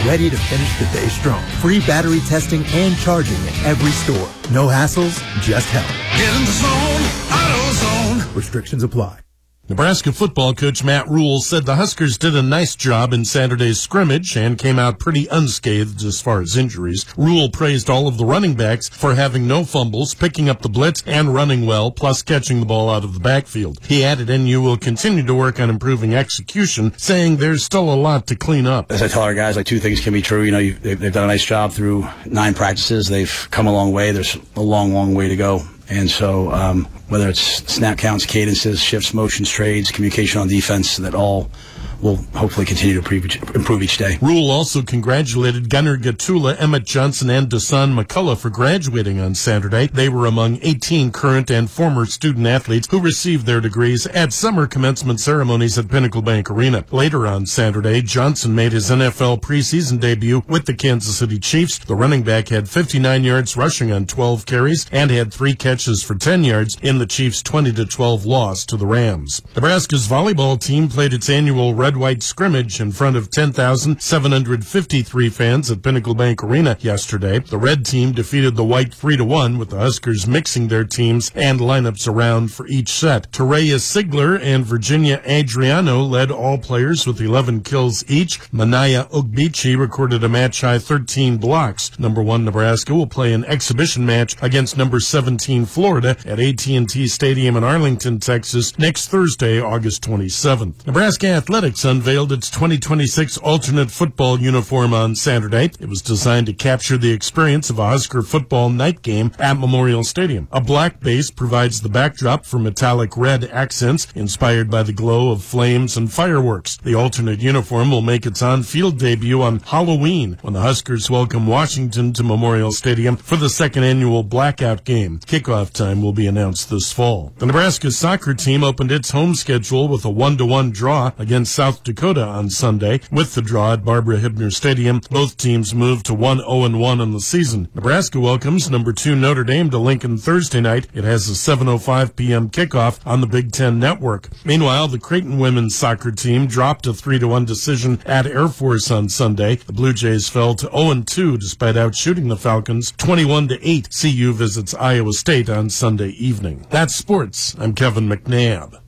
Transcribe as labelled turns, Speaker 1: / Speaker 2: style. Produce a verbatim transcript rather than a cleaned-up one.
Speaker 1: ready to finish the day strong. Free battery testing and charging at every store. No hassles, just help.
Speaker 2: Get in the zone, AutoZone.
Speaker 1: Restrictions apply.
Speaker 3: Nebraska football coach Matt Rhule said the Huskers did a nice job in Saturday's scrimmage and came out pretty unscathed as far as injuries. Rhule praised all of the running backs for having no fumbles, picking up the blitz, and running well, plus catching the ball out of the backfield. He added N U will continue to work on improving execution, saying there's still a lot to clean up.
Speaker 4: As I tell our guys, like two things can be true. You know, you've, they've, they've done a nice job through nine practices. They've come a long way. There's a long, long way to go. And so um, whether it's snap counts, cadences, shifts, motions, trades, communication on defense, that all will hopefully continue to improve each day.
Speaker 3: Rhule also congratulated Gunnar Gatula, Emmett Johnson, and Dasan McCullough for graduating on Saturday. They were among eighteen current and former student athletes who received their degrees at summer commencement ceremonies at Pinnacle Bank Arena. Later on Saturday, Johnson made his N F L preseason debut with the Kansas City Chiefs. The running back had fifty-nine yards rushing on twelve carries and had three catches for ten yards in the Chiefs' twenty to twelve loss to the Rams. Nebraska's volleyball team played its annual red-white scrimmage in front of ten thousand seven hundred fifty-three fans at Pinnacle Bank Arena yesterday. The red team defeated the white three to one, with the Huskers mixing their teams and lineups around for each set. Tereya Sigler and Virginia Adriano led all players with eleven kills each. Manaya Ogbichi recorded a match-high thirteen blocks. Number one Nebraska will play an exhibition match against number seventeen Florida at A T and T Stadium in Arlington, Texas, next Thursday, August twenty-seventh. Nebraska Athletics unveiled its twenty twenty-six alternate football uniform on Saturday. It was designed to capture the experience of a Husker football night game at Memorial Stadium. A black base provides the backdrop for metallic red accents inspired by the glow of flames and fireworks. The alternate uniform will make its on-field debut on Halloween when the Huskers welcome Washington to Memorial Stadium for the second annual blackout game. Kickoff time will be announced this fall. The Nebraska soccer team opened its home schedule with a one to one draw against South Dakota on Sunday. With the draw at Barbara Hibner Stadium, both teams moved to one oh one in the season. Nebraska welcomes number two Notre Dame to Lincoln Thursday night. It has a seven oh five p.m. kickoff on the Big Ten Network. Meanwhile, the Creighton women's soccer team dropped a three to one decision at Air Force on Sunday. The Blue Jays fell to oh and two despite outshooting the Falcons twenty-one to eight. C U visits Iowa State on Sunday evening. That's sports. I'm Kevin McNabb.